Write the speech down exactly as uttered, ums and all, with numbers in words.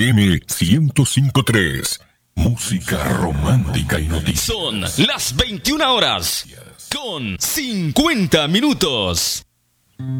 M ciento cinco punto tres. Música romántica y noticias. Son las veintiuna horas con cincuenta minutos.